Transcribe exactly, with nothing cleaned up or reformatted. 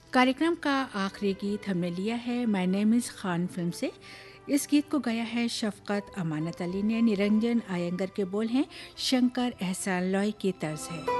कार्यक्रम का आखिरी गीत हमने लिया है my name is Khan film से। इस गीत को गाया है शफ़क़त अमानत अली ने। निरंजन आयंगर के बोल हैं, शंकर एहसान लॉय की तर्ज है।